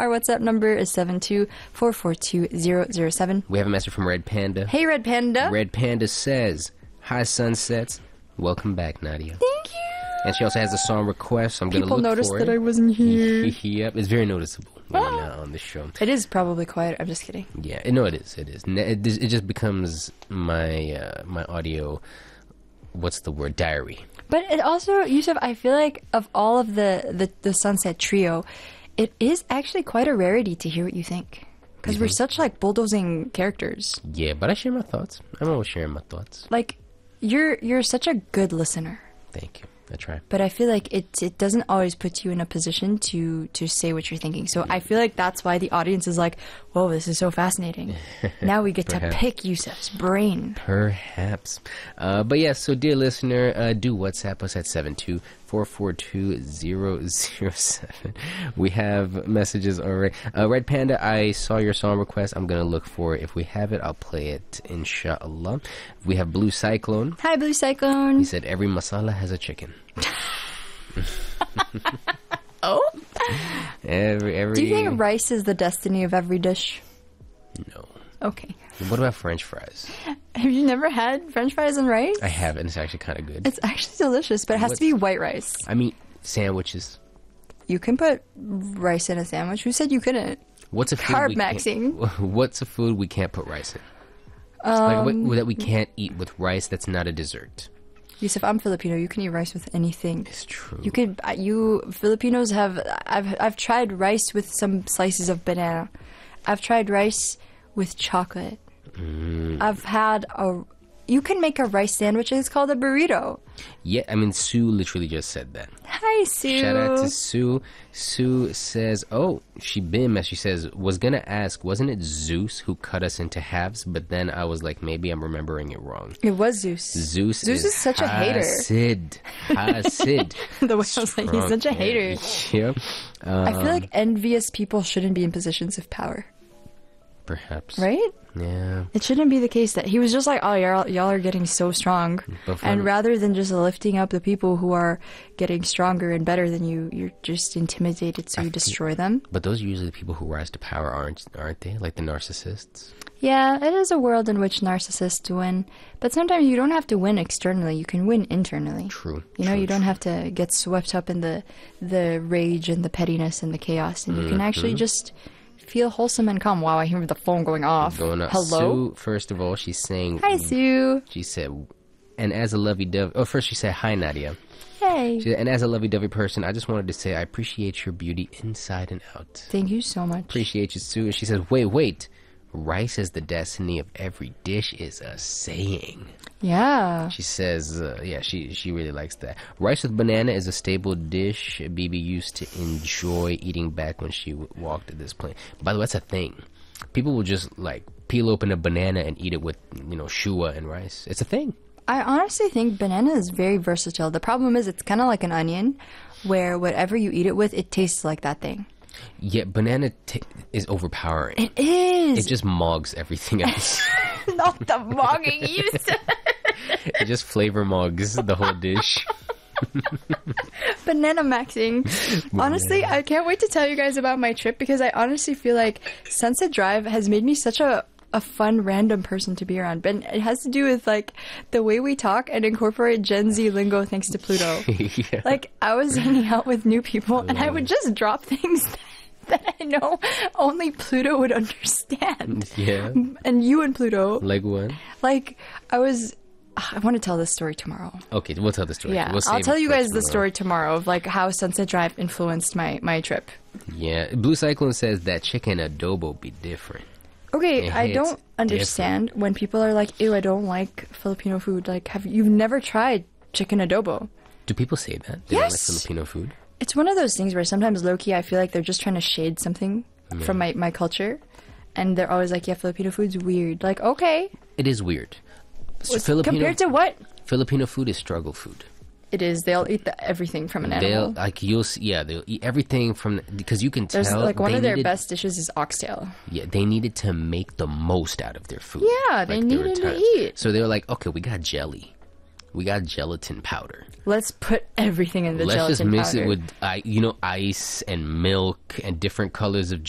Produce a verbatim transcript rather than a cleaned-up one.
Our WhatsApp number is seven two four four two zero zero seven. We have a message from Red Panda. Hey, Red Panda. Red Panda says, "Hi, Sunsets. Welcome back, Nadia." Thank you. And she also has a song request. So I'm going to look for it. People noticed that I wasn't here. Yep, it's very noticeable when you're not on the show. It is probably quiet. I'm just kidding. Yeah, no, it is. It is. It, it just becomes my uh, my audio. What's the word? Diary. But it also, Yusuf, I feel like of all of the, the, the Sunset Trio, it is actually quite a rarity to hear what you think. Because we're such like bulldozing characters. Yeah, but I share my thoughts. I'm always sharing my thoughts. Like, you're you're such a good listener. Thank you. I try. But I feel like it it doesn't always put you in a position to to say what you're thinking. So I feel like that's why the audience is like, whoa, this is so fascinating. Now we get to pick Yusuf's brain. Perhaps. Uh, but yeah, so dear listener, uh, do WhatsApp us at seven two four four two zero zero seven. We have messages already. Uh, Red Panda, I saw your song request. I'm going to look for it. If we have it, I'll play it, inshallah. We have Blue Cyclone. Hi, Blue Cyclone. He said, every masala has a chicken. Oh? Every, every... Do you think rice is the destiny of every dish? No. Okay. What about French fries? Have you never had French fries and rice? I haven't. It's actually kind of good. It's actually delicious, but it has What's... to be white rice. I mean, sandwiches. You can put rice in a sandwich. Who said you couldn't? What's a food Carb we maxing. Can't... What's a food we can't put rice in? Um, like what, that we can't eat with rice that's not a dessert. Yusuf, I'm Filipino. You can eat rice with anything. It's true. You could. You Filipinos have. I've I've tried rice with some slices of banana. I've tried rice with chocolate. Mm. I've had a. You can make a rice sandwich and it's called a burrito. Yeah, I mean, Sue literally just said that. Hi, Sue. Shout out to Sue. Sue says, oh, she been mess. She says, was going to ask, wasn't it Zeus who cut us into halves? But then I was like, maybe I'm remembering it wrong. It was Zeus. Zeus, Zeus is, is such a hater. Hasid. Hasid. The way I was like, he's such a hater. Yeah. Um, I feel like envious people shouldn't be in positions of power. Perhaps. Right? Yeah. It shouldn't be the case that he was just like, oh, y'all, y'all are getting so strong. And rather than just lifting up the people who are getting stronger and better than you, you're just intimidated, so you destroy them. But those are usually the people who rise to power, aren't aren't they? Like the narcissists. Yeah, it is a world in which narcissists win. But sometimes you don't have to win externally. You can win internally. True. You know, true, you don't true. have to get swept up in the, the rage and the pettiness and the chaos. And you can actually Mm-hmm. just... feel wholesome and calm. Wow, I hear the phone going off. Going up. Hello? Sue, first of all, she's saying... Hi, Sue. She said, and as a lovey-dovey... Oh, first she said, hi, Nadia. Hey. She said, and as a lovey-dovey person, I just wanted to say I appreciate your beauty inside and out. Thank you so much. Appreciate you, Sue. And she says, wait, wait. Rice is the destiny of every dish is a saying. Yeah. She says, uh, yeah, she she really likes that. Rice with banana is a staple dish B B used to enjoy eating back when she w- walked to this plane. By the way, that's a thing. People will just, like, peel open a banana and eat it with, you know, shua and rice. It's a thing. I honestly think banana is very versatile. The problem is it's kind of like an onion, where whatever you eat it with, it tastes like that thing. Yeah, banana t- is overpowering. It is. It just mogs everything else. Not the mogging you said. It just flavor mogs the whole dish. Banana maxing. Honestly, I can't wait to tell you guys about my trip because I honestly feel like Sunset Drive has made me such a a fun random person to be around. But it has to do with like the way we talk and incorporate Gen Z lingo thanks to Pluto. Yeah. Like I was hanging out with new people and I would just drop things that, that I know only Pluto would understand. Yeah. And you and Pluto. Like what? Like I was I want to tell this story tomorrow. Okay, we'll tell the story. Yeah, we'll I'll tell you guys the tomorrow. story tomorrow of like how Sunset Drive influenced my, my trip. Yeah, Blue Cyclone says that chicken adobo be different. Okay, It I hits don't understand when people are like, ew, I don't like Filipino food. Like, have you've never tried chicken adobo? Do people say that? They Yes. don't like Filipino food? It's one of those things where sometimes low-key I feel like they're just trying to shade something Yeah. from my, my culture. And they're always like, yeah, Filipino food's weird. Like, okay. It is weird. So What's- Filipino, compared to what? Filipino food is struggle food. It is. They'll eat the, everything from an They'll animal. like you'll see, yeah they'll eat everything from because you can tell There's like one they of their needed- best dishes is oxtail. Yeah, they needed to make the most out of their food. Yeah, they Like, there were needed to times- eat. So they were like, okay, we got jelly, we got gelatin powder. Let's put everything in the Let's gelatin just mix powder. it with, I, you know, ice and milk and different colors of